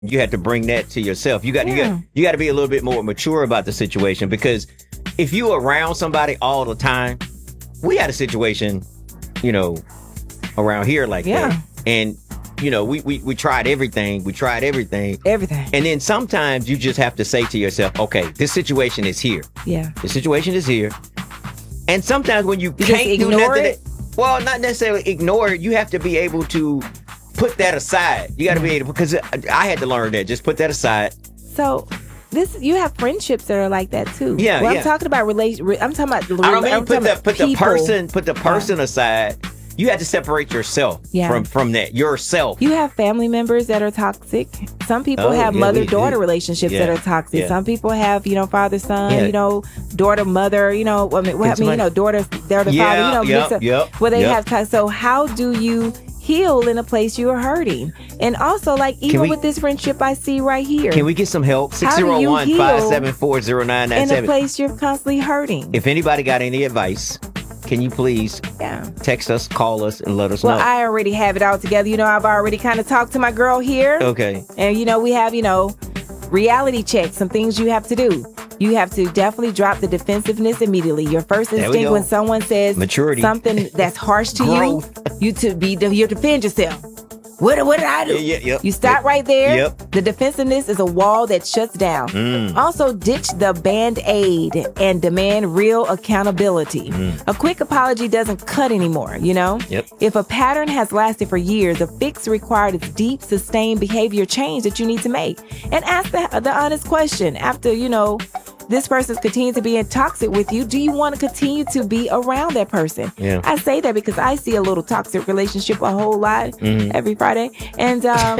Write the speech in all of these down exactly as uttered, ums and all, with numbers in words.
you have to bring that to yourself. You got Yeah. you got you got to be a little bit more mature about the situation, because if you around somebody all the time, we had a situation, you know, around here like Yeah. that, and you know, we, we we tried everything, we tried everything, Everything. and then sometimes you just have to say to yourself, okay, this situation is here. Yeah. The situation is here, and sometimes when you, You can't just do ignore nothing, it? well, not necessarily ignore it. You have to be able to put that aside. You got to be able, because I had to learn that. Just put that aside. So this, you have friendships that are like that too. Yeah, well, yeah. I'm talking about relation. re- I'm talking about. I don't mean I'm put talking the about put the people. person put the person aside. You have to separate yourself Yeah. from from that yourself. You have family members that are toxic. Some people Oh, have yeah, mother-daughter we- relationships that yeah, are toxic. yeah. Some people have, you know, father-son, Yeah. you know, daughter-mother, you know, I mean, well, I mean, you know, daughter, daughter, Yeah, father, you know, yep, mix up, yep, where they yep. have toxic. So how do you heal in a place you are hurting? And also, like, even we- with this friendship I see right here, Can we get some help? How do you six zero one, five seven four, zero nine nine in a seven. place you're constantly hurting? If anybody got any advice, can you please Yeah. text us, call us, and let us Well, know? I already have it all together. You know, I've already kind of talked to my girl here. Okay. And, you know, we have, you know, reality checks, some things you have to do. You have to definitely drop the defensiveness immediately. Your first There we instinct go. when someone says Maturity. something that's harsh to Growth. you, you to be you defend yourself. What, what did I do? Yeah, yeah, yep. You stop Yep. right there. Yep. The defensiveness is a wall that shuts down. Mm. Also, ditch the band-aid and demand real accountability. A quick apology doesn't cut anymore, you know? Yep. If a pattern has lasted for years, the fix required is deep, sustained behavior change that you need to make. And ask the, the honest question after, you know, this person's continuing to be in toxic with you, do you want to continue to be around that person? Yeah. I say that because I see a little toxic relationship a whole lot Mm-hmm. every Friday. And um,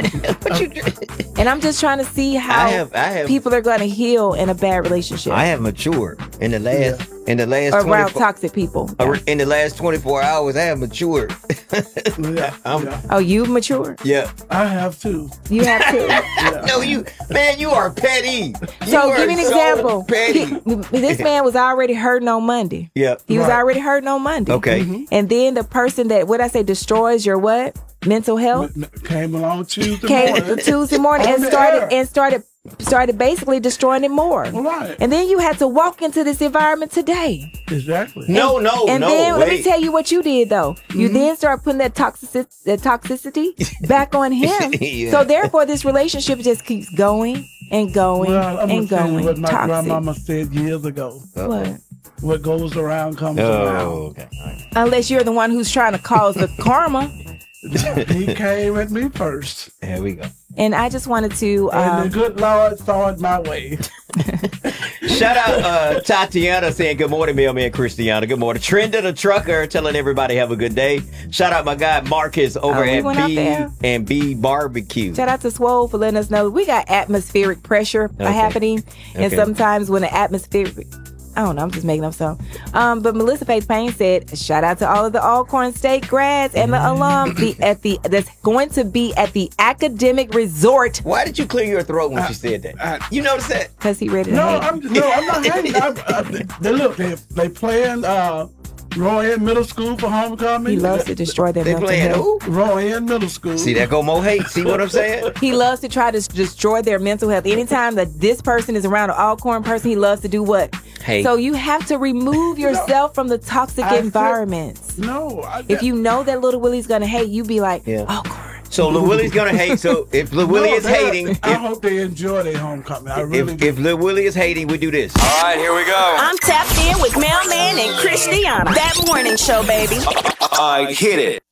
and I'm just trying to see how I have- I have- people are going to heal in a bad relationship I have matured in the last in the last around twenty-four, toxic people. uh, in the last twenty-four hours. I have matured. Yeah, I'm- yeah. Oh, you've matured? Yeah. I have too. You have to. No, you man, you are petty. You So are give me an so example. Petty. He- this man was already hurting on Monday. Yeah. He was Right. already hurting on Monday. Okay. And then the person that, what I say, destroys your what? Mental health? Came along Tuesday Came morning. Tuesday morning On and the started air. and started started basically destroying it more. Right. And then you had to walk into this environment today. Exactly. No, no, And no. then let me wait. tell you what you did though. You then start putting that toxic that toxicity back on him. Yeah. So therefore this relationship just keeps going and going Well, I'm and gonna tell you going. what my Toxic. grandmama said years ago. What? What goes around comes Oh, around. okay. All right. Unless you're the one who's trying to cause the karma. He came at me first. Here we go. And I just wanted to And um, the good Lord saw it my way. Shout out uh, Tatiana saying good morning, mailman Christiana. Good morning. Trenda the trucker telling everybody have a good day. Shout out my guy Marcus over Oh, we at went out B there. and B Barbecue. shout out to Swole for letting us know we got atmospheric pressure Okay. happening. And Okay. sometimes when the atmospheric, I don't know, I'm just making up something. Um, but Melissa Faith Payne said, shout out to all of the Alcorn State grads and the alum the, at the that's going to be at the academic resort. Why did you clear your throat when Uh, she said that? I- you notice that? Because he ready to No, hate. I'm no, I'm not hating. I, I, they, look, they they playing uh, Rowan Middle School for homecoming. He loves to destroy their They mental playing health. who? Rowan Middle School. See, that go more hate. See what I'm saying? He loves to try to s- destroy their mental health. Anytime that this person is around an Alcorn person, he loves to do what? Hate. So you have to remove yourself from the toxic I feel- environments. No, I, If you know that Little Willie's gonna hate, you be like, Yeah. Alcorn. So Lil Willie's gonna hate. So if Lil no, Willie is they- hating, I if, hope they enjoy their homecoming. I really if, do. if Lil Willie is hating, we do this. All right, here we go. I'm tapped in with Mailman and Christiana. That morning show, baby. I hit it.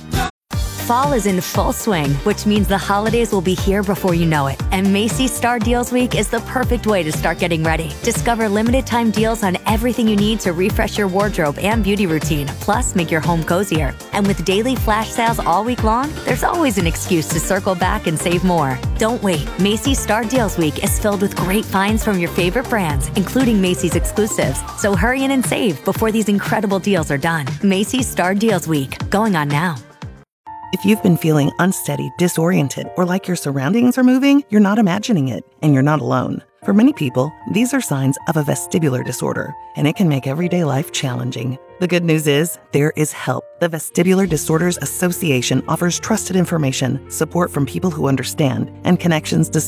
Fall is in full swing, which means the holidays will be here before you know it. And Macy's Star Deals Week is the perfect way to start getting ready. Discover limited time deals on everything you need to refresh your wardrobe and beauty routine, plus make your home cozier. And with daily flash sales all week long, there's always an excuse to circle back and save more. Don't wait. Macy's Star Deals Week is filled with great finds from your favorite brands, including Macy's exclusives. So hurry in and save before these incredible deals are done. Macy's Star Deals Week, going on now. If you've been feeling unsteady, disoriented, or like your surroundings are moving, you're not imagining it, and you're not alone. For many people, these are signs of a vestibular disorder, and it can make everyday life challenging. The good news is, there is help. The Vestibular Disorders Association offers trusted information, support from people who understand, and connections to